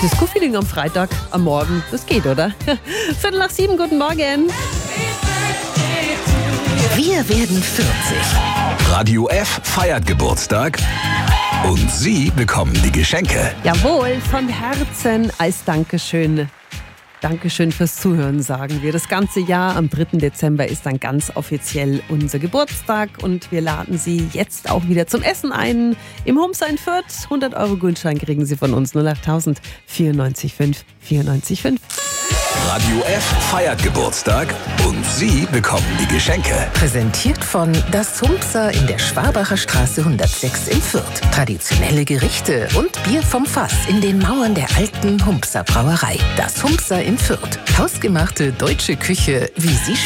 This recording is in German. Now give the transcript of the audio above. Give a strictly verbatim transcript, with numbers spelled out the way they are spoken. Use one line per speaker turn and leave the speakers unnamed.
Disco-Feeling am Freitag, am Morgen, das geht, oder? Viertel nach sieben, guten Morgen.
Wir werden vierzig.
Radio F feiert Geburtstag und Sie bekommen die Geschenke.
Jawohl, von Herzen als Dankeschön. Dankeschön fürs Zuhören, sagen wir. Das ganze Jahr am dritten Dezember ist dann ganz offiziell unser Geburtstag und wir laden Sie jetzt auch wieder zum Essen ein. Im Humsa in Fürth, hundert Euro Gutschein kriegen Sie von uns, null acht tausend vierundneunzig fünf vierundneunzig fünf.
Radio F feiert Geburtstag und Sie bekommen die Geschenke.
Präsentiert von Das Humsa in der Schwabacher Straße hundertsechs in Fürth. Traditionelle Gerichte und Bier vom Fass in den Mauern der alten Humsa Brauerei. Das Humsa in Fürth. Hausgemachte deutsche Küche, wie sie